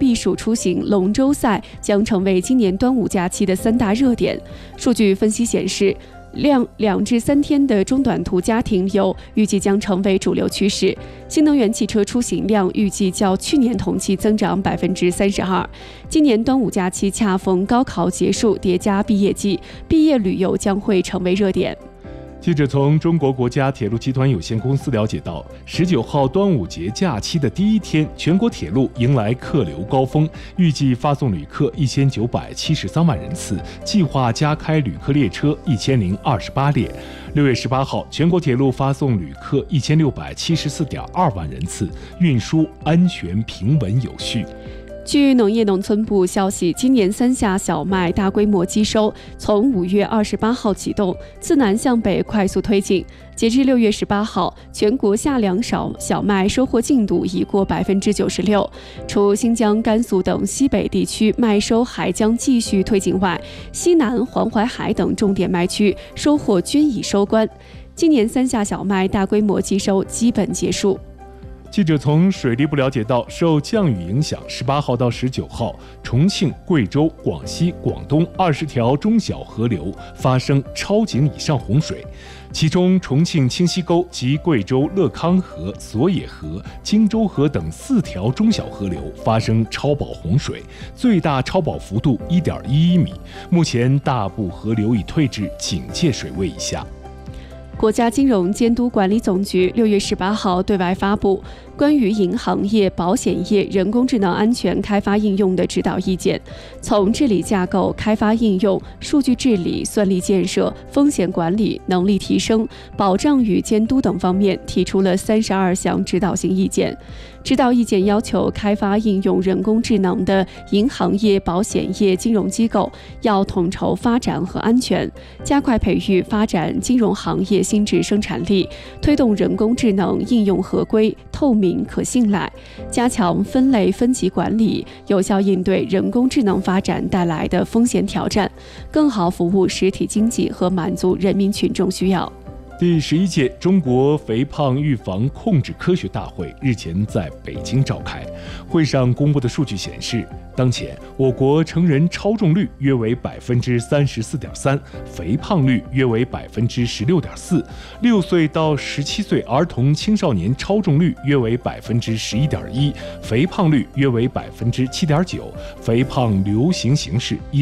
避暑出行、龙舟赛将成为今年端午假期的3大热点。数据分析显示，2至3天的中短途家庭游预计将成为主流趋势。新能源汽车出行量预计较去年同期增长32%。今年端午假期恰逢高考结束，叠加毕业季，毕业旅游将会成为热点。 记者从中国国家铁路集团有限公司了解到，19号端午节假期的第一天，全国铁路迎来客流高峰，预计发送旅客1973万人次，计划加开旅客列车1028列。6月18号，全国铁路发送旅客1674.2万人次，运输安全平稳有序。 据农业农村部消息，今年3下小麦大规模机收从5月28号启动，自南向北快速推进。截至6月18号，全国夏粮小麦收获进度已过96%。除新疆、甘肃等西北地区麦收还将继续推进外，西南、黄淮海等重点麦区收获均已收官。今年3下小麦大规模机收基本结束。 记者从水利部了解到，受降雨影响，18号到19号，重庆、贵州、广西、广东20条中小河流发生超警以上洪水，其中重庆清溪沟及贵州乐康河、索野河、荆州河等4条中小河流发生超保洪水，最大超保幅度1.11米，目前大部河流已退至警戒水位以下。 国家金融监督管理总局6月18号对外发布关于银行业、保险业人工智能安全开发应用的指导意见，从治理架构、开发应用、数据治理、算力建设、风险管理、能力提升、保障与监督等方面提出了32项指导性意见。指导意见要求开发应用人工智能的银行业、保险业、金融机构要统筹发展和安全，加快培育发展金融行业新质生产力，推动人工智能应用合规、透明、可信赖，加强分类分级管理，有效应对人工智能发展带来的风险挑战，更好服务实体经济和满足人民群众需要。 第11届中国肥胖预防控制科学大会日前在北京召开。会上公布的数据显示，当前我国成人超重率约为34.3%，肥胖率约为16.4%，6岁到17岁儿童青少年超重率约为11.1%，肥胖率约为7.9%，肥胖流行形势